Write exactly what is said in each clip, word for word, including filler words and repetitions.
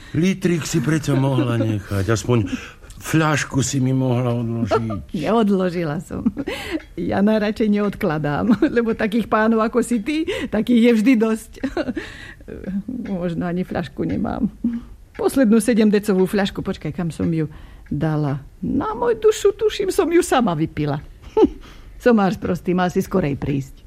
Litrik si preto mohla nechať. Aspoň fľašku si mi mohla odložiť. Neodložila som. Ja najradšej neodkladám, lebo takých pánov ako si ty, takých je vždy dosť. Možno ani fľašku nemám. Poslednú sedemdecovú fľašku, počkaj, kam som ju dala. Na môj dušu, tuším, som ju sama vypila. Somáš prostý, mal si skorej prísť.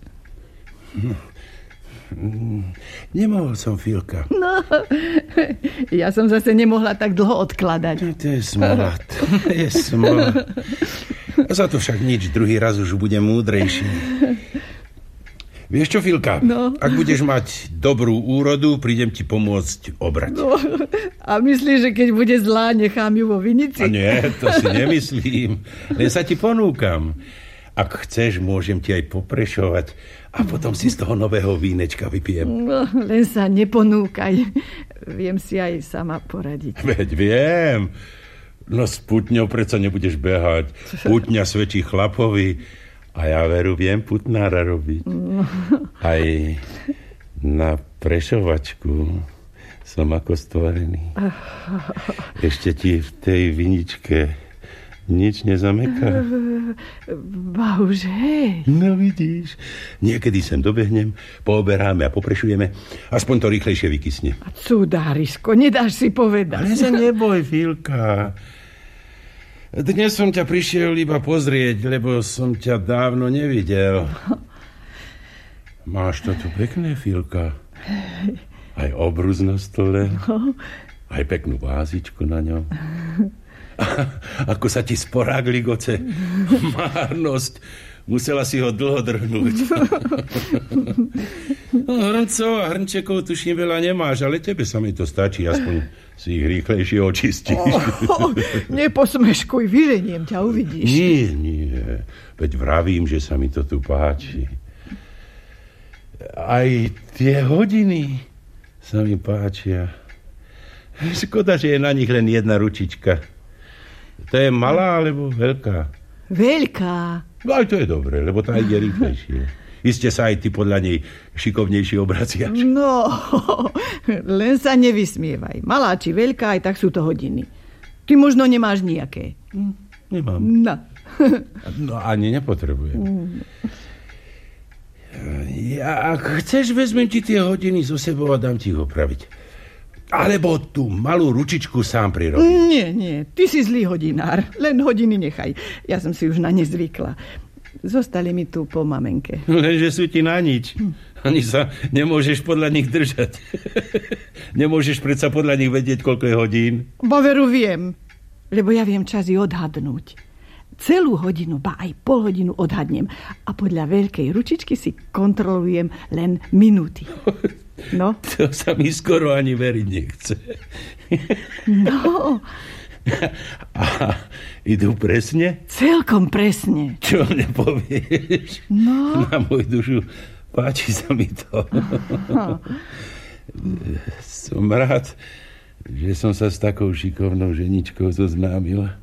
Nemohol som, Filka. No, ja som zase nemohla tak dlho odkladať. To je smola. To je smola. A za to však nič, druhý raz už budem múdrejší. Vieš čo, Filka? No. Ak budeš mať dobrú úrodu, prídem ti pomôcť obrať. No, a myslíš, že keď bude zlá, nechám ju vo vinici? A nie, to si nemyslím. Len sa ti ponúkam. Ak chceš, môžem ti aj poprešovať a potom si z toho nového vínečka vypijem. No, len sa neponúkaj. Viem si aj sama poradiť. Veď viem. No s putňou predsa nebudeš behať. Putňa svedčí chlapovi a ja veru viem putnára robiť. No. Aj na prešovačku som ako stvorený. Ešte ti v tej viničke nič nezameká? Bože. No vidíš, niekedy sem dobehnem, pooberáme a poprešujeme, aspoň to rýchlejšie vykysne. A cudárisko, nedáš si povedať. Ale sa neboj, Filka. Dnes som ťa prišiel iba pozrieť, lebo som ťa dávno nevidel. Máš to tu pekné, Filka. Aj obrus na stole, aj peknú vázičku na ňom. Ako sa ti sporák ligoce. Márnosť. Musela si ho dlho drhnúť. No, hrncov a hrnčekov tuším veľa nemáš, ale tebe sa mi to stačí, aspoň si ich rýchlejšie očistíš. Oh, neposmeškuj, vyženiem ťa, uvidíš. Nie, nie. Veď vravím, že sa mi to tu páči. Aj tie hodiny sa mi páčia. Škoda, že je na nich len jedna ručička. To je malá, alebo veľká? Veľká. No aj to je dobré, lebo tá ide rýchlejšie. Iste sa aj ty podľa nej šikovnejšie obraciaš. No, len sa nevysmievaj. Malá či veľká, aj tak sú to hodiny. Ty možno nemáš nejaké. Nemám. No. No ani nepotrebujem. Ja, ak chceš, vezmem ti tie hodiny zo sebou a dám ti ich opraviť. Alebo tú malú ručičku sám prirobím. Nie, nie, ty si zlý hodinár. Len hodiny nechaj. Ja som si už na ne zvykla. Zostali mi tu po mamenke. Lenže sú ti na nič. Ani sa nemôžeš podľa nich držať. Nemôžeš predsa podľa nich vedieť, koľko je hodín. Bo veru viem, lebo ja viem časy odhadnúť. Celú hodinu, ba aj pol hodinu odhadnem. A podľa veľkej ručičky si kontrolujem len minúty. No? To sa mi skoro ani veriť nechce. No. A idú presne? Celkom presne. Čo nepovieš? No. Na môj dušu páči sa mi to. No. Som rád, že som sa s takou šikovnou ženičkou zoznámila.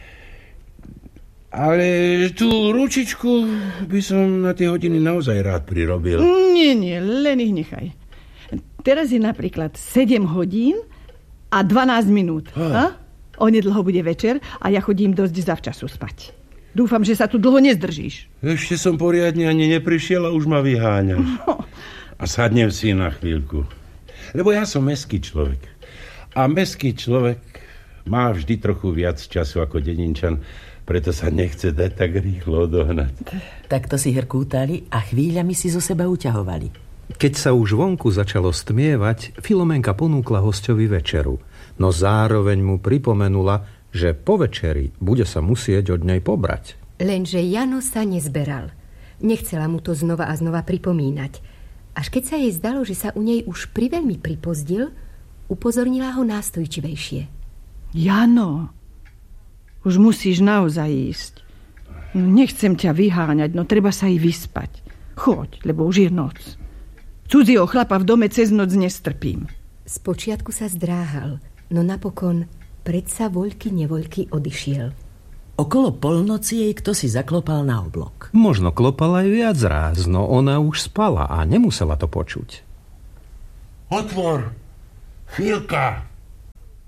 Ale tú ručičku by som na tie hodiny naozaj rád prirobil. Nie, nie, len ich nechaj. Teraz je napríklad sedem hodín a dvanásť minút. Ah. Onedlho bude večer a ja chodím dosť zavčasu spať. Dúfam, že sa tu dlho nezdržíš. Ešte som poriadne ani neprišiel a už ma vyháňaš. No. A sadnem si na chvíľku. Lebo ja som mestský človek. A mestský človek má vždy trochu viac času ako dedinčan. Preto sa nechce dať tak rýchlo odohnať. Takto si hrkútali a chvíľami si zo seba uťahovali. Keď sa už vonku začalo stmievať, Filomenka ponúkla hosťovi večeru, no zároveň mu pripomenula, že po večeri bude sa musieť od nej pobrať. Lenže Jano sa nezberal. Nechcela mu to znova a znova pripomínať. Až keď sa jej zdalo, že sa u nej už priveľmi pripozdil, upozornila ho nástojčivejšie. Jano, už musíš naozaj ísť. Nechcem ťa vyháňať, no treba sa aj vyspať. Choď, lebo už je noc. Cudzieho chlapa v dome cez noc nestrpím. Spočiatku sa zdráhal, no napokon predsa voľky nevoľky odišiel. Okolo polnoci jej kto si zaklopal na oblok. Možno klopal aj viac ráz, no ona už spala a nemusela to počuť. Otvor! Filka!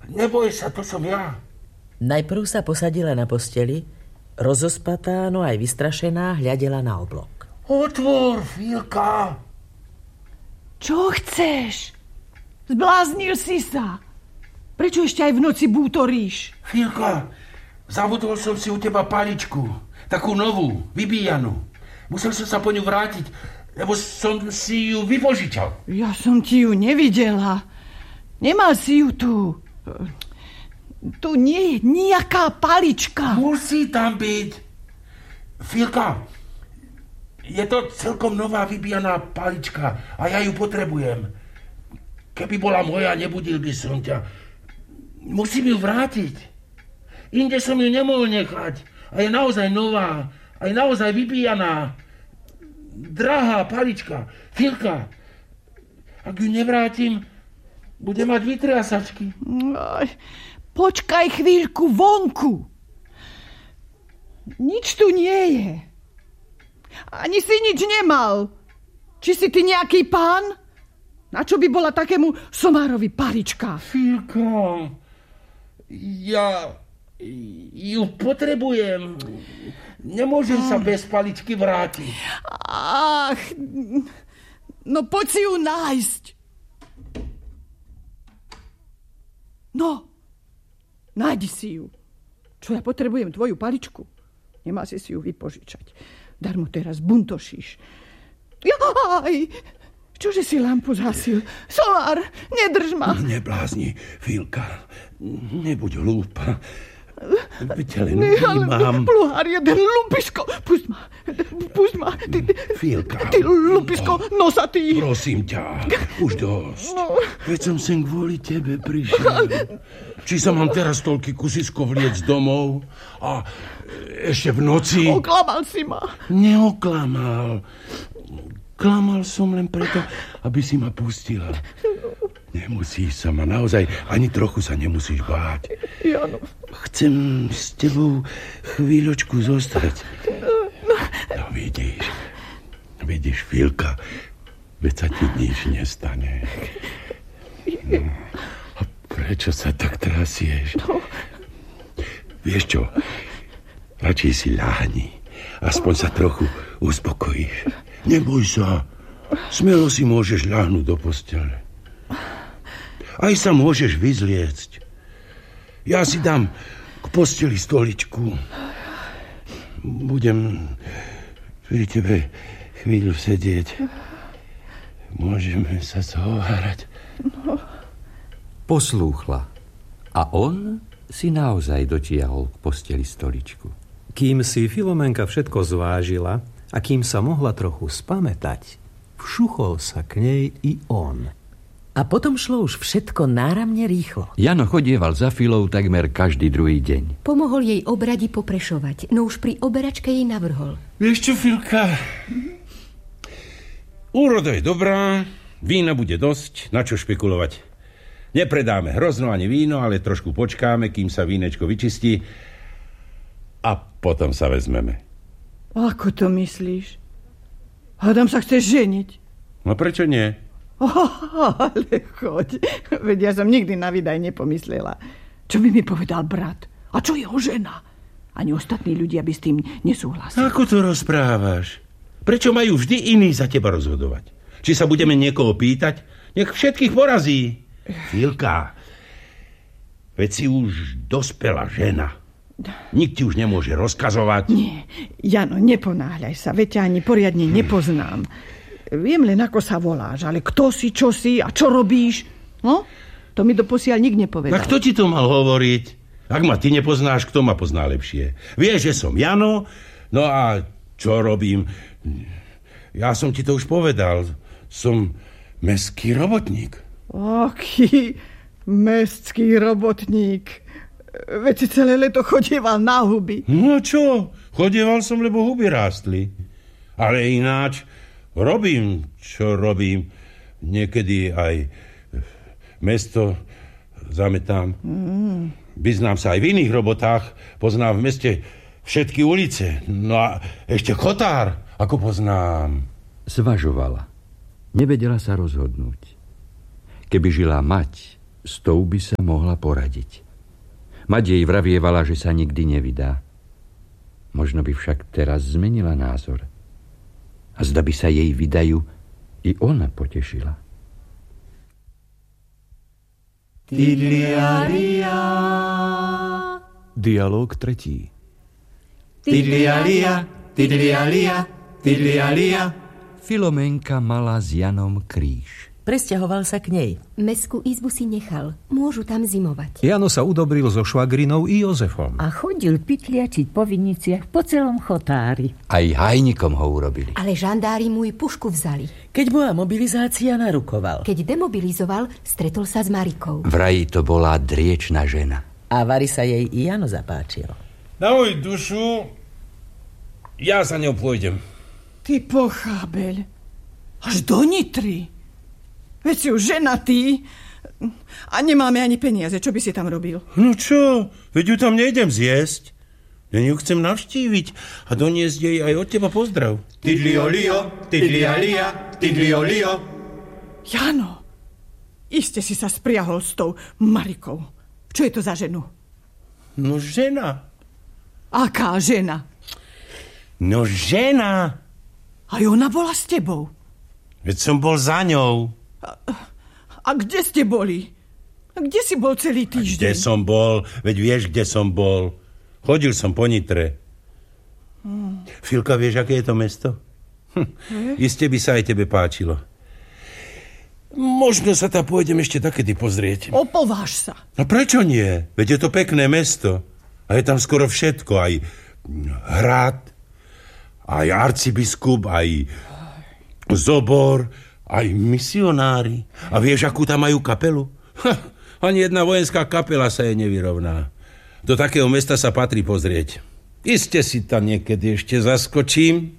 Neboj sa, to som ja. Najprv sa posadila na posteli, rozospatá, no aj vystrašená, hľadela na oblok. Otvor, Filka. Čo chceš? Zbláznil si sa. Prečo ešte aj v noci bútoríš? Filka, zabudol som si u teba paličku. Takú novú, vybíjanú. Musel som sa po ňu vrátiť, lebo som si ju vypožičal. Ja som ti ju nevidela. Nemal si ju tu. Tu nie je nejaká palička. Musí tam byť. Filka, je to celkom nová vybíjaná palička a ja ju potrebujem. Keby bola moja, nebudil by som ťa. Musím ju vrátiť. Inde som ju nemohol nechať. A je naozaj nová. A je naozaj vybíjaná. Drahá palička. Filka, ak ju nevrátim, bude mať vytriasačky. Počkaj chvíľku vonku. Nič tu nie je. Ani si nič nemal. Či si ty nejaký pán? Na čo by bola takému somárovi palička? Filka, ja ju potrebujem. Nemôžem sa bez paličky vrátiť. Ach, no poď si ju nájsť. No, nájdi si ju. Čo ja potrebujem tvoju paličku? Nemá si si ju vypožičať. Darmo teraz buntošíš. Jaj! Čože si lampu zhasil? Solár, nedrž ma. Neblázni, Filka. Nebuď hlúpa. Veď len vnímam. Pluhár jeden, lupisko. Pusť ma, pusť ma. Ty, Filka. Ty lupisko, no, nosatý. Prosím ťa, už dosť. No. Veď som sem kvôli tebe prišiel. Či sa mám teraz toľky kusisko vliec domov a ešte v noci... Oklamal si ma. Neoklamal. Klamal som len preto, aby si ma pustila. Nemusíš sa ma, naozaj ani trochu sa nemusíš báť. Jano. Chcem s tebou chvíľočku zostať. No vidíš, vidíš, Filka, veď sa ti nič nestane. No, a prečo sa tak trasieš? Vieš čo, radšej si ľahni, aspoň sa trochu uspokojíš. Neboj sa, smelo si môžeš ľahnúť do postele. Aj sa môžeš vyzliecť. Ja si dám k posteli stoličku. Budem pri tebe chvíľu sedieť. Môžeme sa zhovárať. Poslúchla. A on si naozaj dotiahol k posteli stoličku. Kým si Filomenka všetko zvážila a kým sa mohla trochu spamätať, všuchol sa k nej i on. A potom šlo už všetko náramne rýchlo. Jano chodieval za Filou takmer každý druhý deň. Pomohol jej obradi poprešovať, no už pri oberačke jej navrhol. Vieš čo, Filka? Úroda je dobrá, vína bude dosť, na čo špekulovať. Nepredáme hrozno ani víno, ale trošku počkáme, kým sa vínečko vyčistí a potom sa vezmeme. Ako to myslíš? Hádam sa chceš ženiť? No prečo nie? Oh, ale choď. Veď ja som nikdy na výdaj nepomyslela. Čo by mi povedal brat? A čo jeho žena? Ani ostatní ľudia by s tým nesúhlasili. Ako to rozprávaš? Prečo majú vždy iní za teba rozhodovať? Či sa budeme niekoho pýtať? Nech všetkých porazí. Filka, veď si už dospelá žena. Nik ti už nemôže rozkazovať. Nie, Jano, neponáhľaj sa, veď ťa ani poriadne nepoznám. Viem len, ako sa voláš, ale kto si, čo si a čo robíš? No, to mi doposiaľ nik nepovedal. A kto ti to mal hovoriť? Ak ma ty nepoznáš, kto ma pozná lepšie? Vieš, že som Jano, no a čo robím? Ja som ti to už povedal. Som mestský robotník. Aký mestský robotník? Veď si celé leto chodieval na huby. No čo? Chodieval som, lebo huby rástli. Ale ináč robím, čo robím. Niekedy aj mesto zametám. Mm. Vyznám sa aj v iných robotách. Poznám v meste všetky ulice. No a ešte chotár, ako poznám. Zvažovala. Nevedela sa rozhodnúť. Keby žila mať, S tou by sa mohla poradiť. Mať jej vravievala, že sa nikdy nevydá. Možno by však teraz zmenila názor. A zda by sa jej vydajú i ona potešila. Tidlialia. Dialóg tretí. Tidlialia, tidlialia, tidlialia. Filoménka mala s Janom kríž. Presťahoval sa k nej. Mestskú izbu si nechal. Môžu tam zimovať. Jano sa udobril so švagrinou i Jozefom. A chodil pytliačiť po viniciach po celom chotári. Aj hajnikom ho urobili. Ale žandári mu i pušku vzali. Keď bola mobilizácia, narukoval. Keď demobilizoval, stretol sa s Marikou. Vraj to bola driečna žena. A vari sa jej i Jano zapáčil. Na moju dušu, ja za ňou pôjdem. Ty pochábeľ. Až do Nitry. Veď si už ženatý. A nemáme ani peniaze. Čo by si tam robil? No čo? Veď ju tam nejdem zjesť. Ja ju chcem navštíviť a doniesť jej aj od teba pozdrav. Tidliolio, tidlialia, tidliolio. Jano, iste si sa spriahol s tou Marikou. Čo je to za ženu? No žena. Aká žena? No žena. Aj ona bola s tebou. Veď som bol za ňou. A, a kde ste boli? A kde si bol celý týždeň? Kde som bol? Veď vieš, kde som bol. Chodil som po Nitre. Hmm. Filka, vieš, aké je to mesto? Hm. Hmm. Iste by sa aj tebe páčilo. Možno sa tam pôjdem ešte takedy pozrieť. Opováž sa. No prečo nie? Veď je to pekné mesto. A je tam skoro všetko. Aj hrad, aj arcibiskup, aj zobor, aj misionári. A vieš, akú tam majú kapelu? Ha, ani jedna vojenská kapela sa jej nevyrovná. Do takého mesta sa patrí pozrieť. Iste si tam niekedy ešte zaskočím.